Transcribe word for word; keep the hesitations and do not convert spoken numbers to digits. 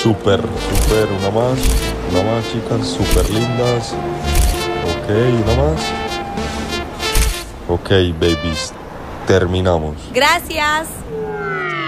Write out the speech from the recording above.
Súper, súper, una más, una más, chicas, súper lindas. Ok, una más. Ok, babies, terminamos. Gracias.